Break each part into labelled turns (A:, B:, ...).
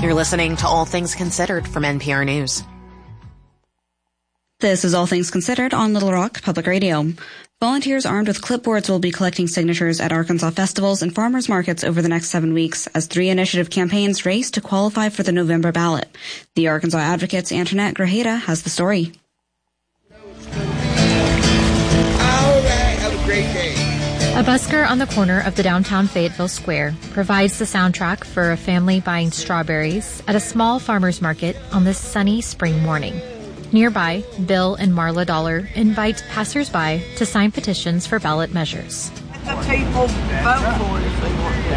A: You're listening to All Things Considered from NPR News.
B: This is All Things Considered on Little Rock Public Radio. Volunteers armed with clipboards will be collecting signatures at Arkansas festivals and farmers markets over the next 7 weeks as 3 initiative campaigns race to qualify for the November ballot. The Arkansas Advocate's Antoinette Grajeda has the story.
C: All right, have a great day.
D: A busker on the corner of the downtown Fayetteville Square provides the soundtrack for a family buying strawberries at a small farmer's market on this sunny spring morning. Nearby, Bill and Marla Dollar invite passersby to sign petitions for ballot measures.
E: The people vote for it if they want to.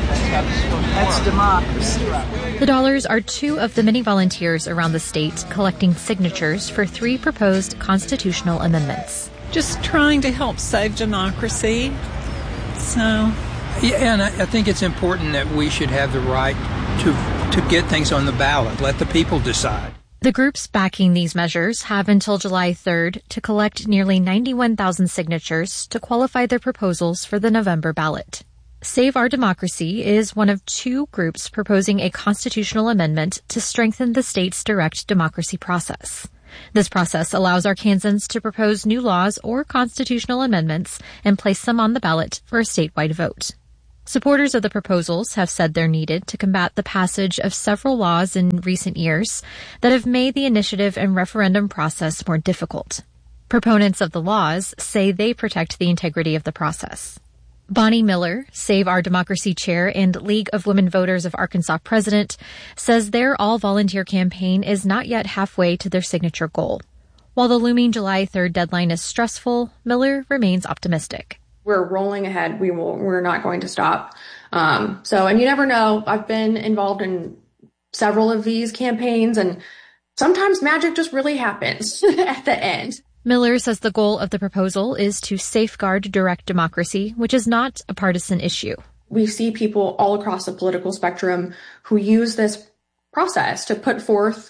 E: That's democracy.
D: The Dollars are 2 of the many volunteers around the state collecting signatures for 3 proposed constitutional amendments.
F: Just trying to help save democracy. So,
G: yeah, and I think it's important that we should have the right to get things on the ballot. Let the people decide.
D: The groups backing these measures have until July 3rd to collect nearly 91,000 signatures to qualify their proposals for the November ballot. Save Our Democracy is one of 2 groups proposing a constitutional amendment to strengthen the state's direct democracy process. This process allows Arkansans to propose new laws or constitutional amendments and place them on the ballot for a statewide vote. Supporters of the proposals have said they're needed to combat the passage of several laws in recent years that have made the initiative and referendum process more difficult. Proponents of the laws say they protect the integrity of the process. Bonnie Miller, Save Our Democracy chair and League of Women Voters of Arkansas president, says their all-volunteer campaign is not yet halfway to their signature goal. While the looming July 3rd deadline is stressful, Miller remains optimistic.
H: We're rolling ahead. We're not going to stop. And you never know. I've been involved in several of these campaigns, and sometimes magic just really happens at the end.
D: Miller says the goal of the proposal is to safeguard direct democracy, which is not a partisan issue.
H: We see people all across the political spectrum who use this process to put forth,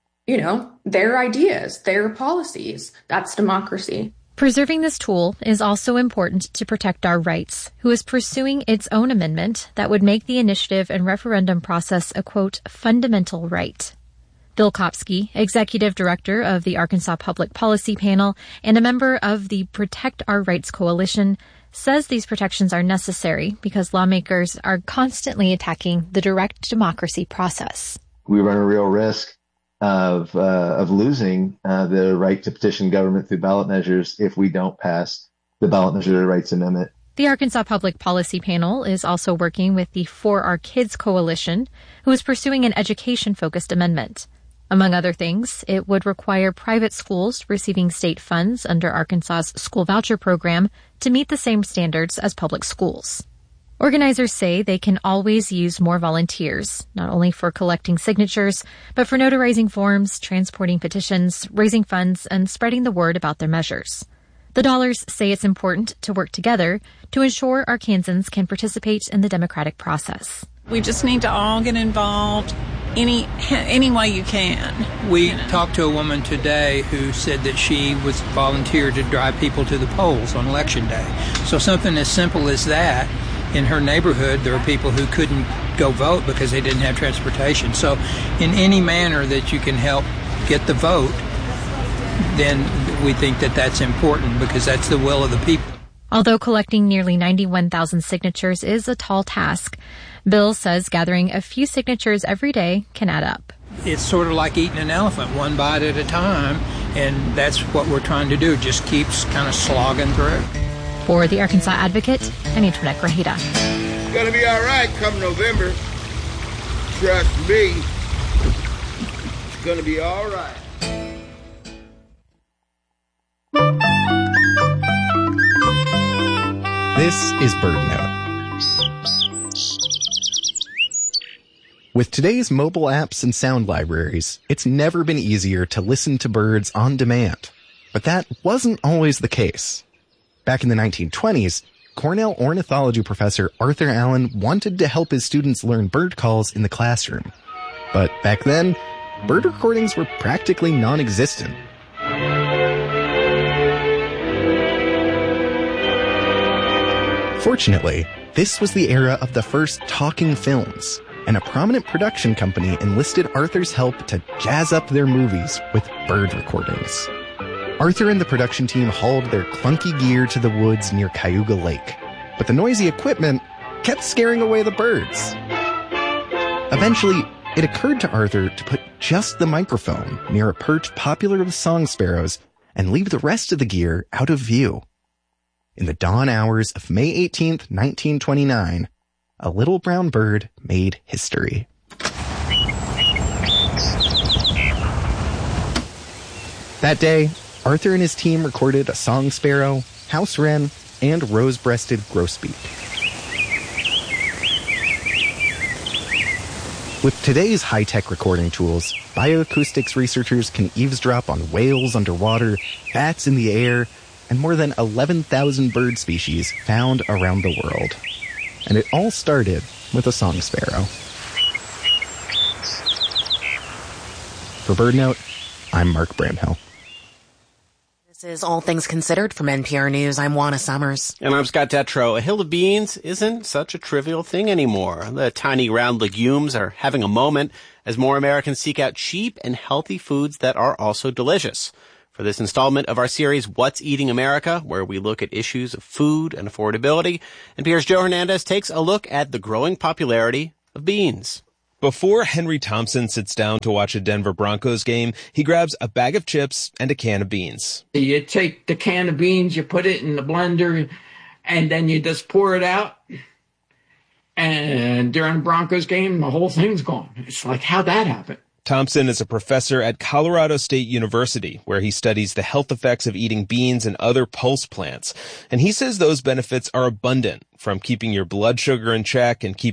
H: their ideas, their policies. That's democracy.
D: Preserving this tool is also important to Protect Our Rights, who is pursuing its own amendment that would make the initiative and referendum process a, quote, fundamental right. Bill Kopsky, executive director of the Arkansas Public Policy Panel and a member of the Protect Our Rights Coalition, says these protections are necessary because lawmakers are constantly attacking the direct democracy process.
I: We run a real risk of losing the right to petition government through ballot measures if we don't pass the ballot measure rights amendment.
D: The Arkansas Public Policy Panel is also working with the For Our Kids Coalition, who is pursuing an education-focused amendment. Among other things, it would require private schools receiving state funds under Arkansas's school voucher program to meet the same standards as public schools. Organizers say they can always use more volunteers, not only for collecting signatures, but for notarizing forms, transporting petitions, raising funds, and spreading the word about their measures. The Dollars say it's important to work together to ensure Arkansans can participate in the democratic process.
F: We just need to all get involved any way you can.
G: We talked to a woman today who said that she was volunteered to drive people to the polls on Election Day. So something as simple as that. In her neighborhood, there are people who couldn't go vote because they didn't have transportation. So in any manner that you can help get the vote, then we think that that's important because that's the will of the people.
D: Although collecting nearly 91,000 signatures is a tall task, Bill says gathering a few signatures every day can add up.
G: It's sort of like eating an elephant, one bite at a time, and that's what we're trying to do, just keeps kind of slogging through.
D: For the Arkansas Advocate, I'm Antoinette Grajeda.
C: It's going to be all right come November. Trust me. It's going to be all right.
J: This is BirdNote. With today's mobile apps and sound libraries, it's never been easier to listen to birds on demand. But that wasn't always the case. Back in the 1920s, Cornell ornithology professor Arthur Allen wanted to help his students learn bird calls in the classroom. But back then, bird recordings were practically non-existent. Fortunately, this was the era of the first talking films. and a prominent production company enlisted Arthur's help to jazz up their movies with bird recordings. Arthur and the production team hauled their clunky gear to the woods near Cayuga Lake, but the noisy equipment kept scaring away the birds. Eventually, it occurred to Arthur to put just the microphone near a perch popular with song sparrows and leave the rest of the gear out of view. In the dawn hours of May 18th, 1929, a little brown bird made history. That day, Arthur and his team recorded a song sparrow, house wren, and rose-breasted grosbeak. With today's high-tech recording tools, bioacoustics researchers can eavesdrop on whales underwater, bats in the air, and more than 11,000 bird species found around the world. And it all started with a song sparrow. For BirdNote, I'm Mark Bramhill.
A: This is All Things Considered from NPR News. I'm Juana Summers.
K: And I'm Scott Detrow. A hill of beans isn't such a trivial thing anymore. The tiny round legumes are having a moment as more Americans seek out cheap and healthy foods that are also delicious. For this installment of our series, What's Eating America, where we look at issues of food and affordability, NPR's Joe Hernandez takes a look at the growing popularity of beans.
L: Before Henry Thompson sits down to watch a Denver Broncos game, he grabs a bag of chips and a can of beans.
M: You take the can of beans, you put it in the blender, and then you just pour it out. And during a Broncos game, the whole thing's gone. It's like, how'd that happen?
L: Thompson is a professor at Colorado State University, where he studies the health effects of eating beans and other pulse plants. And he says those benefits are abundant, from keeping your blood sugar in check and keeping